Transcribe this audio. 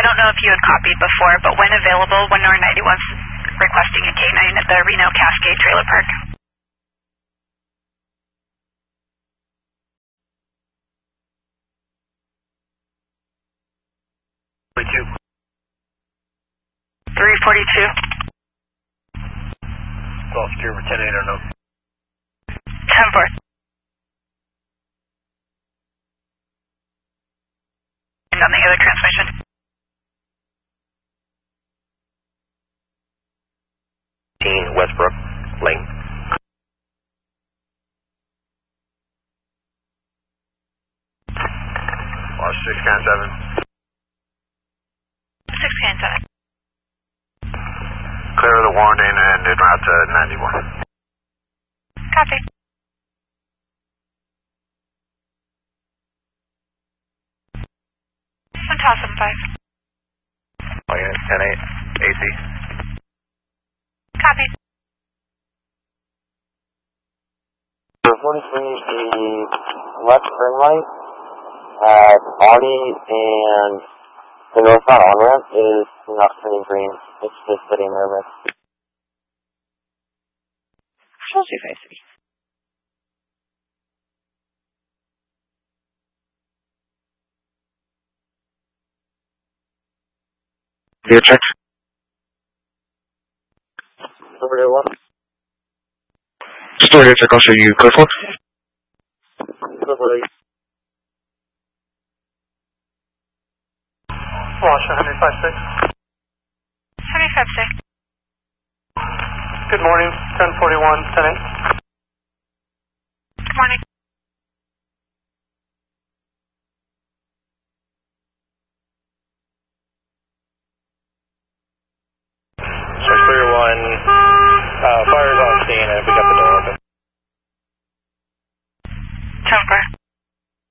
don't know if you had copied before, but when available, 1R91's requesting a K9 at the Reno Cascade Trailer Park. Two. 342. Call secure for 10-8 or no. 10-4. And on the other transmission. Westbrook Lane. Lost 6-7. 6-7. Clear the warning and en route to 91. Copy. Toss 5. Oh yeah, 10-8 AC. Copy. 43, the left turn light at Audi and the northbound on-ramp is not turning green. It's just getting nervous. Told you 5-3. Gear check. Over to what? Story check, I'll show you code 4. Wash 105.6. 75-6. Good morning, 1041, 10-8. Good morning. So clear 1, fire's on scene and we got the